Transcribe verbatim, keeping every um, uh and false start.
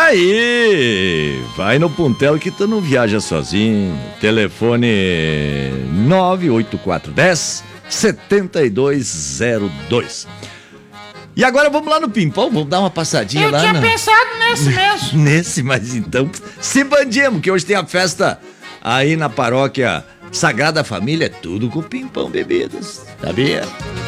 aí, vai no Puntel que tu não viaja sozinho. Telefone nove oito quatro um zero sete dois zero dois. E agora vamos lá no Pimpão, vamos dar uma passadinha Eu lá. tinha na... pensado nesse mesmo. Nesse, mas então se bandimos, que hoje tem a festa aí na paróquia Sagrada Família, tudo com Pimpão Bebidas, sabia?